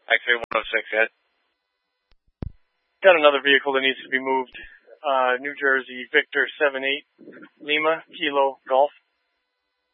X-ray 106, yeah. Got another vehicle that needs to be moved. New Jersey, Victor 78, Lima, Kilo, Golf.